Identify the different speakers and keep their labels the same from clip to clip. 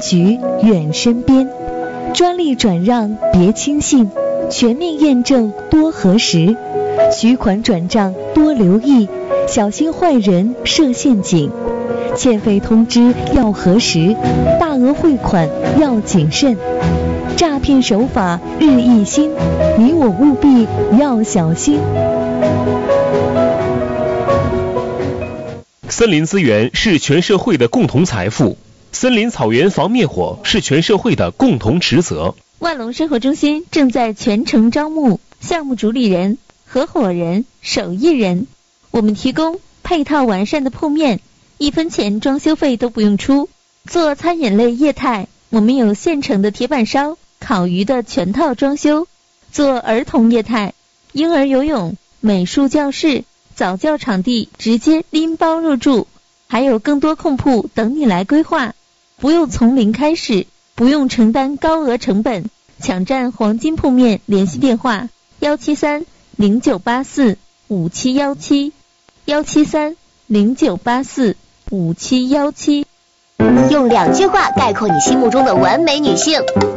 Speaker 1: 局远身边，专利转让别轻信，全面验证多核实，取款转账多留意，小心坏人设陷阱，欠费通知要核实，大额汇款要谨慎，诈骗手法日益新，你我务必要小心。
Speaker 2: 森林资源是全社会的共同财富，森林草原防灭火是全社会的共同职责。
Speaker 1: 万隆生活中心正在全程招募项目主理人、合伙人、手艺人，我们提供配套完善的铺面，1分钱装修费都不用出。做餐饮类业态，我们有现成的铁板烧、烤鱼的全套装修。做儿童业态，婴儿游泳、美术教室、早教场地直接拎包入住，还有更多空铺等你来规划。不用从零开始，不用承担高额成本，抢占黄金铺面，联系电话173-0984-5717 173-0984-5717。
Speaker 3: 用2句话概括你心目中的完美女性：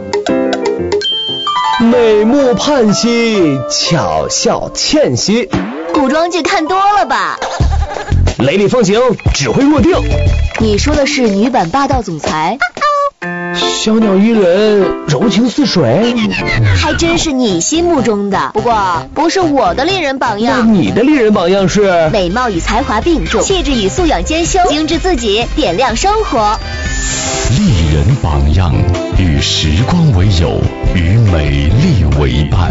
Speaker 4: 美目盼兮，巧笑倩兮。
Speaker 3: 古装剧看多了吧？
Speaker 4: 雷厉风行，指挥若定。
Speaker 3: 你说的是女版霸道总裁？
Speaker 4: 小鸟依人，柔情似水。
Speaker 3: 还真是你心目中的，不过不是我的丽人榜样。
Speaker 4: 那你的丽人榜样是？
Speaker 3: 美貌与才华并重，气质与素养兼修，精致自己，点亮生活。
Speaker 5: 丽人榜样，与时光为友，与美丽为伴。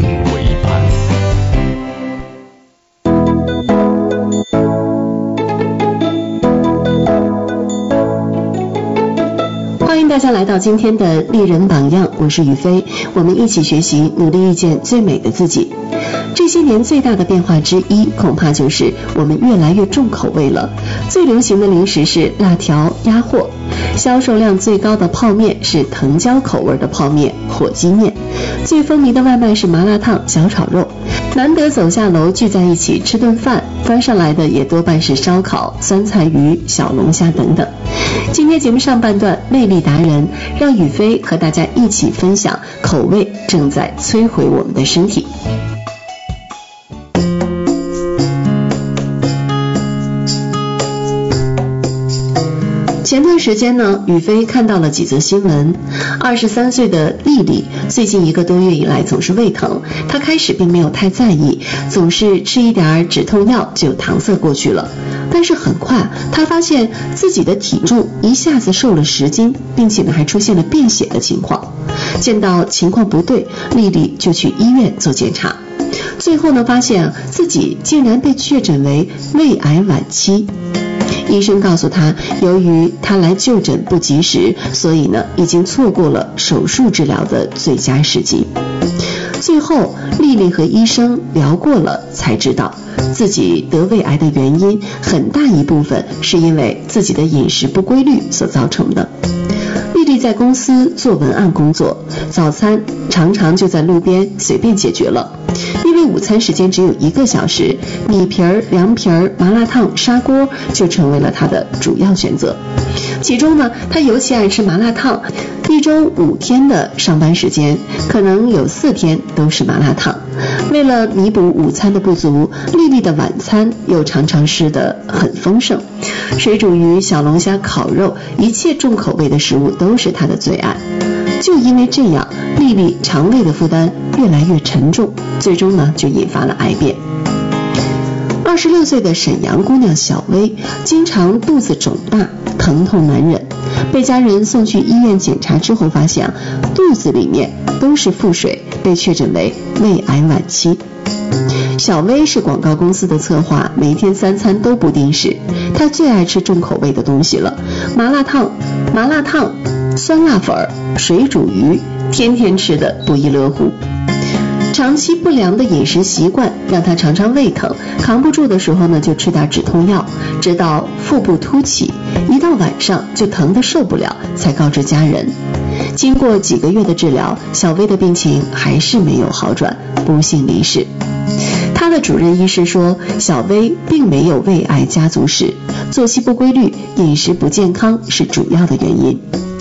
Speaker 6: 欢迎大家来到今天的丽人榜样，我是雨飞，我们一起学习，努力遇见最美的自己。这些年最大的变化之一，恐怕就是我们越来越重口味了。最流行的零食是辣条、鸭货，销售量最高的泡面是藤椒口味的泡面、火鸡面，最风靡的外卖是麻辣烫、小炒肉。难得走下楼聚在一起吃顿饭，端上来的也多半是烧烤、酸菜鱼、小龙虾等等。今天节目上半段，魅力达人让雨飞和大家一起分享口味正在摧毁我们的身体。前段时间呢，雨飞看到了几则新闻。23岁的丽丽最近1个多月以来总是胃疼，她开始并没有太在意，总是吃一点止痛药就搪塞过去了。但是很快她发现自己的体重一下子瘦了10斤，并且呢还出现了便血的情况。见到情况不对，丽丽就去医院做检查，最后呢发现自己竟然被确诊为胃癌晚期。医生告诉他，由于他来就诊不及时，所以呢已经错过了手术治疗的最佳时机。最后丽丽和医生聊过了，才知道自己得胃癌的原因很大一部分是因为自己的饮食不规律所造成的。丽丽在公司做文案工作，早餐常常就在路边随便解决了，因为午餐时间只有1个小时，米皮儿、凉皮儿、麻辣烫、砂锅就成为了她的主要选择。其中呢，她尤其爱吃麻辣烫，一周5天的上班时间，可能有4天都是麻辣烫。为了弥补午餐的不足，丽丽的晚餐又常常吃得很丰盛，水煮鱼、小龙虾、烤肉，一切重口味的食物都是她的最爱。就因为这样，丽丽肠胃的负担越来越沉重，最终呢就引发了癌变。26岁的沈阳姑娘小薇经常肚子肿大，疼痛难忍，被家人送去医院检查之后发现肚子里面都是腹水，被确诊为胃癌晚期。小薇是广告公司的策划，每天3餐都不定时，她最爱吃重口味的东西了，麻辣烫、酸辣粉、水煮鱼，天天吃的不亦乐乎。长期不良的饮食习惯让她常常胃疼，扛不住的时候呢就吃点止痛药，直到腹部凸起，一到晚上就疼得受不了，才告知家人。经过几个月的治疗，小薇的病情还是没有好转，不幸离世。她的主任医师说，小薇并没有胃癌家族史，作息不规律、饮食不健康是主要的原因。